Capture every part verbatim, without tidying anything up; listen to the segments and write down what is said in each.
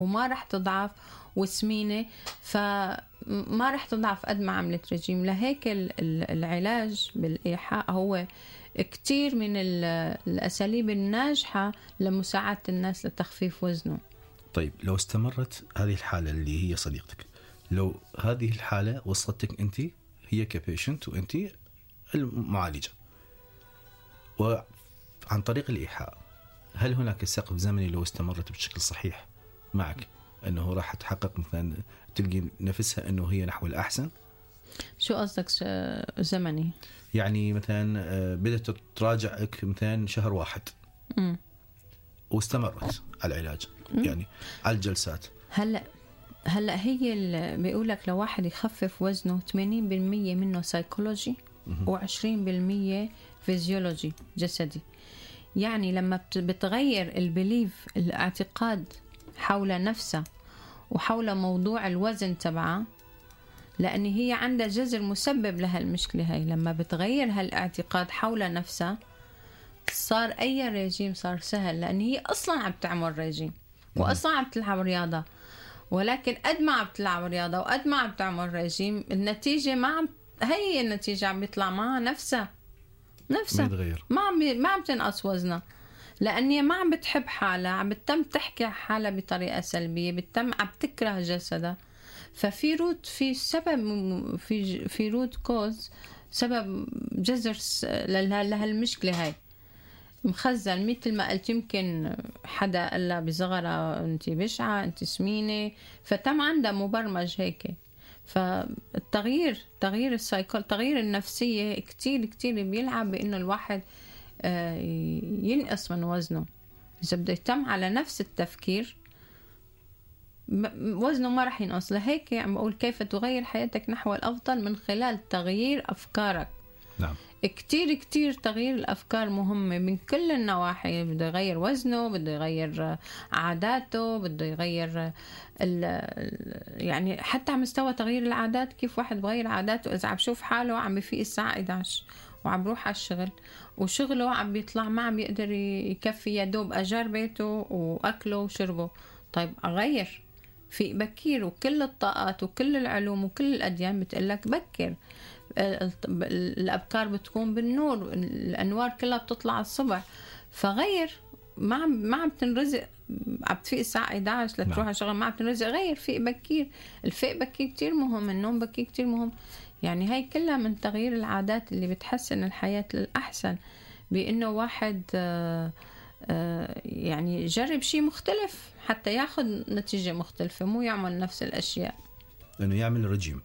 وما رح تضعف وسمينة، فما رح تضعف قد ما عملت رجيم. لهيك العلاج بالإيحاء هو كتير من الأساليب الناجحة لمساعدة الناس لتخفيف وزنه. طيب لو استمرت هذه الحالة اللي هي صديقتك، لو هذه الحالة وصلتك أنت هي كبيشنت وأنت المعالجة وعن طريق الإيحاء، هل هناك سقف زمني لو استمرت بشكل صحيح معك أنه راح تحقق مثلا تلقي نفسها أنه هي نحو الأحسن؟ شو قصدك زمني؟ يعني مثلا بدأت تراجعك مثلا شهر واحد م. واستمرت على العلاج م. يعني على الجلسات. هلأ هلأ هي اللي بيقولك لو واحد يخفف وزنه ثمانين بالمية منه سايكولوجي وعشرين بالمية فيزيولوجي جسدي. يعني لما بتغير البليف الاعتقاد حول نفسها وحول موضوع الوزن تبعها، لأن هي عندها جذر مسبب لهالمشكلة هاي، لما بتغير هالاعتقاد حول نفسها صار أي ريجيم صار سهل، لأن هي أصلا عم تعمل ريجيم وأصلا عم تلعب رياضة، ولكن قد ما عم تلعب رياضة وقد ما عم تعمل ريجيم النتيجة ما عم هي النتيجة عم بيطلع معها نفسها نفسها ما عم ما عم تنقص وزنها، لأني ما عم بتحب حالها، عم بتم تحكي حالها بطريقة سلبية، بتم عم تكره جسدها. ففي روت في سبب في في روت كوز سبب جذر لهالمشكلة هاي مخزن. مثل ما قلت يمكن حدا قال لها بصغرها انت بشعة انت سمينة، فتم عندها مبرمج هيك. فالتغيير تغيير السايكول تغيير النفسية كتير كتير بيلعب بأنه الواحد ينقص من وزنه. إذا بده يتم على نفس التفكير وزنه ما رح ينقص. لهيك عم بقول كيف تغير حياتك نحو الأفضل من خلال تغيير أفكارك. نعم. كتير كتير تغيير الأفكار مهمة من كل النواحي. بده يغير وزنه، بده يغير عاداته، بده يغير يعني حتى على مستوى تغيير العادات. كيف واحد بغير عاداته إذا عم بشوف حاله عم بفيق الساعة إحدى عشر وعم بروح على الشغل وشغله عم بيطلع ما عم بيقدر يكفي يدوب أجار بيته وأكله وشربه. طيب أغير في بكير. وكل الطاقات وكل العلوم وكل الأديان بتقلك بكر. الأبكار بتكون بالنور، الأنوار كلها بتطلع الصبح. فغير ما عم ما عم تنرزق عم تفيق الساعة إحدى عشر لتروح على شغل ما عم تنرزق. غير فيق بكير. الفيق بكير كتير مهم، النوم بكير كتير مهم. يعني هاي كلها من تغيير العادات اللي بتحسن الحياة للأحسن، بأنه واحد يعني يجرب شيء مختلف حتى ياخد نتيجة مختلفة، مو يعمل نفس الأشياء. لأنه يعمل رجيم،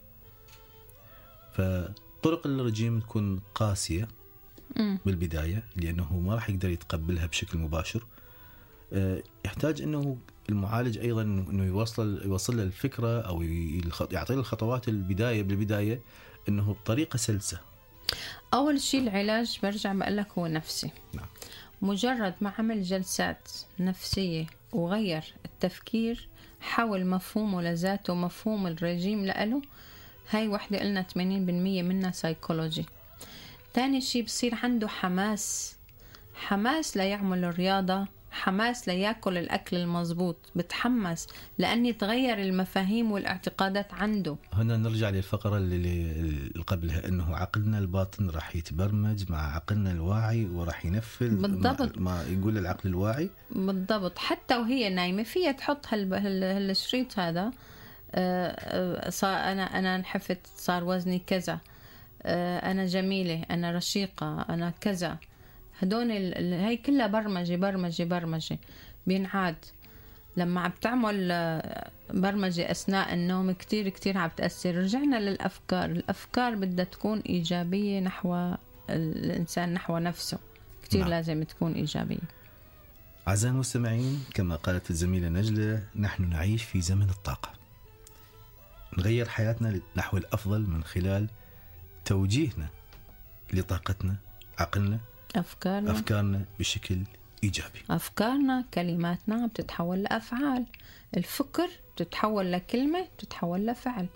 فطرق الرجيم تكون قاسية م. بالبداية، لأنه ما راح يقدر يتقبلها بشكل مباشر. يحتاج أنه المعالج أيضا أنه يوصل يوصل له الفكرة أو يعطي له الخطوات البداية بالبداية أنه بطريقة سلسة. أول شيء العلاج برجع بقولك هو نفسي. نعم. مجرد ما عمل جلسات نفسية وغير التفكير حول مفهومه لذاته مفهوم الرجيم لأله، هاي وحدة قلنا ثمانين بالمية منها سايكولوجي. تاني شيء بصير عنده حماس حماس ليعمل الرياضة، حماس ليأكل الأكل المضبوط، بتحمس لأني تغير المفاهيم والاعتقادات عنده. هنا نرجع للفقرة اللي قبلها، أنه عقلنا الباطن راح يتبرمج مع عقلنا الواعي وراح ينفذ بالضبط ما يقول العقل الواعي. بالضبط. حتى وهي نايمة فيها تحط هالشريط هذا، صار أنا أنا انحفت، صار وزني كذا، أنا جميلة، أنا رشيقة، أنا كذا. هدول هاي كلها برمجة برمجة برمجة بينعاد. لما عم تعمل برمجة أثناء النوم كتير كتير عم تأثر. رجعنا للأفكار. الأفكار بدها تكون إيجابية نحو الإنسان نحو نفسه. كتير نعم. لازم تكون إيجابية. أعزائي المستمعين، كما قالت الزميلة نجلة، نحن نعيش في زمن الطاقة. نغير حياتنا نحو الأفضل من خلال توجيهنا لطاقتنا، عقلنا، أفكارنا أفكارنا بشكل إيجابي. أفكارنا كلماتنا بتتحول لأفعال. الفكر بتتحول لكلمة بتتحول لفعل.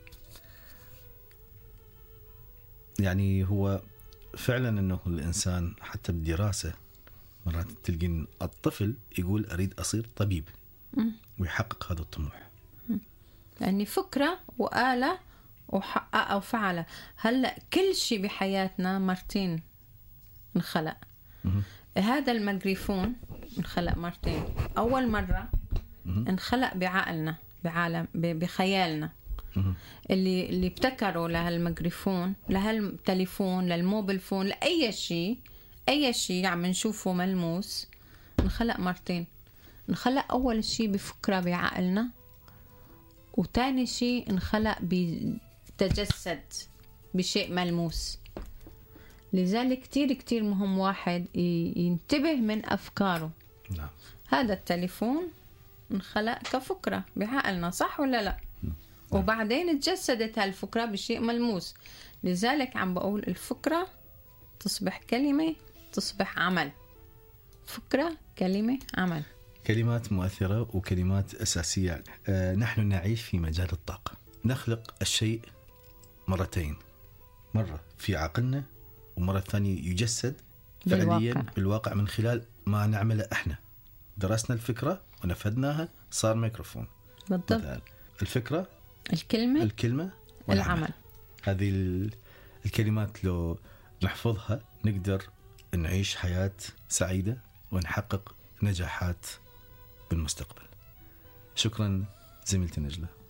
يعني هو فعلا أنه الإنسان حتى بالدراسة مرات تلقين الطفل يقول أريد أصير طبيب، ويحقق هذا الطموح. يعني فكرة وآلة وحقق وفعل. هلأ كل شيء بحياتنا مرتين انخلق. هذا الميكروفون انخلق مرتين. أول مرة انخلق بعقلنا، بعالم، بخيالنا، اللي اللي ابتكروا لهالميكروفون، لهالتليفون، للموبيل فون، لأي شيء، أي شيء عم نشوفه ملموس انخلق مرتين. انخلق أول شيء بفكرة بعقلنا، وتاني شيء انخلق بتجسد بشيء ملموس. لذلك كتير كتير مهم واحد ينتبه من أفكاره. نعم. هذا التليفون انخلق كفكرة بعقلنا، صح ولا لا؟ نعم. وبعدين تجسدت هالفكرة بشيء ملموس. لذلك عم بقول الفكرة تصبح كلمة، تصبح عمل. فكرة، كلمة، عمل. كلمات مؤثرة وكلمات أساسية. آه نحن نعيش في مجال الطاقة. نخلق الشيء مرتين، مرة في عقلنا ومرة ثانية يجسد فعليا بالواقع. بالواقع من خلال ما نعمله احنا. درسنا الفكرة ونفذناها، صار ميكروفون. بالضبط. الفكرة، الكلمة، الكلمة والعمل. العمل. هذه الكلمات لو نحفظها نقدر نعيش حياة سعيدة ونحقق نجاحات بالمستقبل. شكرا زميلتي نجلة.